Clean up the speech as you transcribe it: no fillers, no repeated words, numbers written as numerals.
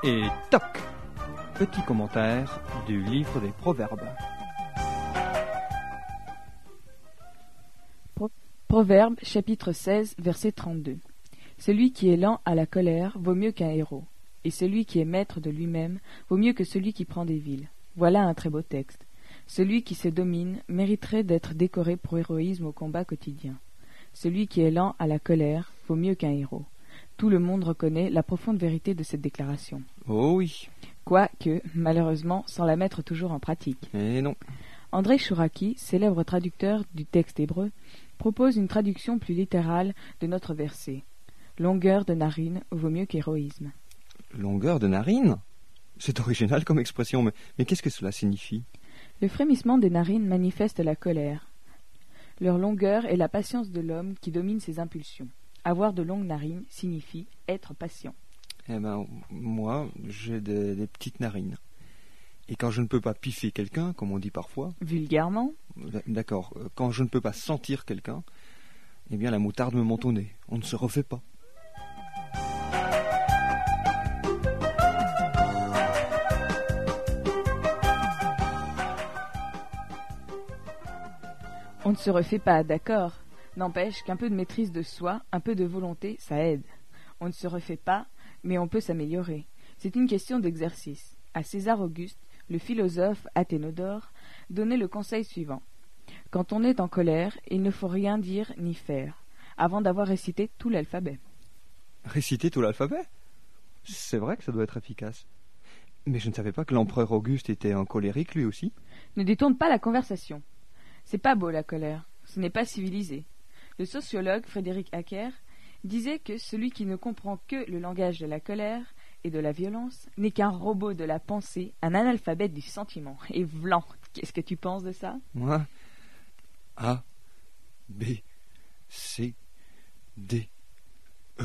Et toc! Petit commentaire du livre des Proverbes. Proverbes, chapitre 16, verset 32. Celui qui est lent à la colère vaut mieux qu'un héros, et celui qui est maître de lui-même vaut mieux que celui qui prend des villes. Voilà un très beau texte. Celui qui se domine mériterait d'être décoré pour héroïsme au combat quotidien. Celui qui est lent à la colère vaut mieux qu'un héros. Tout le monde reconnaît la profonde vérité de cette déclaration. Oh oui. Quoique, malheureusement, sans la mettre toujours en pratique. Et non. André Chouraki, célèbre traducteur du texte hébreu, propose une traduction plus littérale de notre verset. Longueur de narine vaut mieux qu'héroïsme. Longueur de narine? C'est original comme expression, mais qu'est-ce que cela signifie? Le frémissement des narines manifeste la colère. Leur longueur est la patience de l'homme qui domine ses impulsions. Avoir de longues narines signifie être patient. Eh ben, moi, j'ai des petites narines. Et quand je ne peux pas piffer quelqu'un, comme on dit parfois... Vulgairement? D'accord. Quand je ne peux pas sentir quelqu'un, eh bien la moutarde me monte au nez. On ne se refait pas. On ne se refait pas, d'accord. N'empêche qu'un peu de maîtrise de soi, un peu de volonté, ça aide. On ne se refait pas, mais on peut s'améliorer. C'est une question d'exercice. À César Auguste, le philosophe Athénodore donnait le conseil suivant. Quand on est en colère, il ne faut rien dire ni faire, avant d'avoir récité tout l'alphabet. Réciter tout l'alphabet? C'est vrai que ça doit être efficace. Mais je ne savais pas que l'empereur Auguste était un colérique lui aussi. Ne détourne pas la conversation. C'est pas beau la colère, ce n'est pas civilisé. Le sociologue Frédéric Hacker disait que celui qui ne comprend que le langage de la colère et de la violence n'est qu'un robot de la pensée, un analphabète du sentiment. Et vlan, qu'est-ce que tu penses de ça? Moi, A, B, C, D.